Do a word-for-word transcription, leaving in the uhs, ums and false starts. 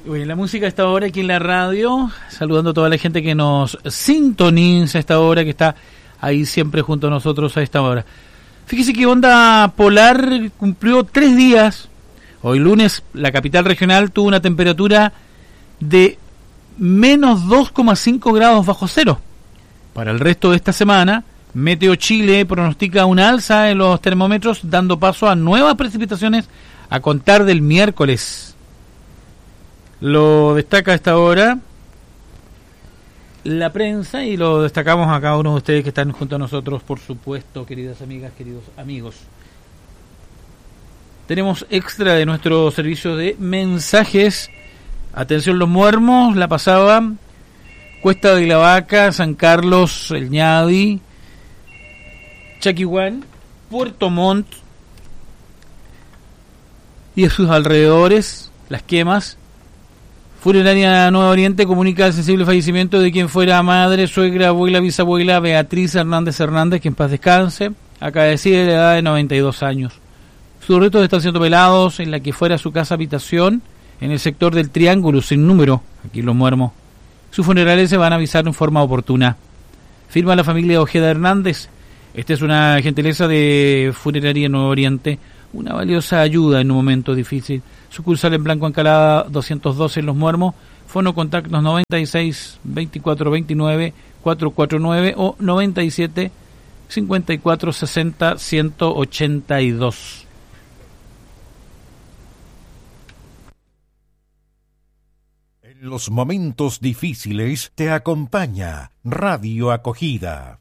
Oye, la música a esta hora aquí en la radio, saludando a toda la gente que nos sintoniza a esta hora, que está ahí siempre junto a nosotros a esta hora. Fíjese que Onda Polar cumplió tres días. Hoy lunes la capital regional tuvo una temperatura de menos dos coma cinco grados bajo cero. Para el resto de esta semana, Meteo Chile pronostica una alza en los termómetros, dando paso a nuevas precipitaciones a contar del miércoles. Lo destaca a esta hora la prensa y lo destacamos a cada uno de ustedes que están junto a nosotros, por supuesto, queridas amigas, queridos amigos. Tenemos extra de nuestro servicio de mensajes. Atención, Los Muermos, La Pasaba, Cuesta de la Vaca, San Carlos, El Ñadi, Chaquihuán, Puerto Montt y a sus alrededores, Las Quemas. Funeraria Nueva Oriente comunica el sensible fallecimiento de quien fuera madre, suegra, abuela, bisabuela Beatriz Hernández Hernández, que en paz descanse, acaba de decir, de la edad de noventa y dos años. Sus restos están siendo velados en la que fuera su casa habitación, en el sector del Triángulo, sin número, aquí en Los Muermos. Sus funerales se van a avisar en forma oportuna. Firma la familia Ojeda Hernández. Esta es una gentileza de Funeraria Nueva Oriente, una valiosa ayuda en un momento difícil. Sucursal en Blanco Encalada doscientos doce en Los Muermos. Fono contactos noventa y seis, veinticuatro veintinueve, cuatrocientos cuarenta y nueve o noventa y siete, cincuenta y cuatro sesenta, ciento ochenta y dos. En los momentos difíciles te acompaña Radio Acogida.